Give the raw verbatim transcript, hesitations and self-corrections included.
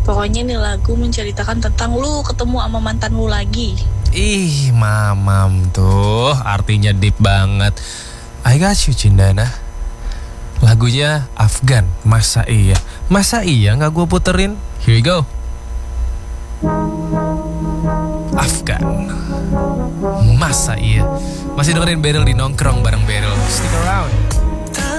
Pokoknya nih lagu menceritakan tentang lu ketemu sama mantan lu lagi. Ih, mamam tuh, artinya deep banget. I got you, Cindana. Lagunya Afgan, masa iya? Masa iya gak gue puterin? Here we go. Afgan, masa iya? Masih dengerin Beryl di Nongkrong bareng Beryl. Stick around.